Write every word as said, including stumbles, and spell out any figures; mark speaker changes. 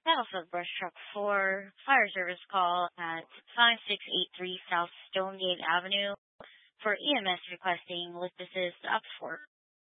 Speaker 1: Battlefield Brush Truck four, fire service call at five six eight three South Stonegate Avenue for E M S requesting lift assist up for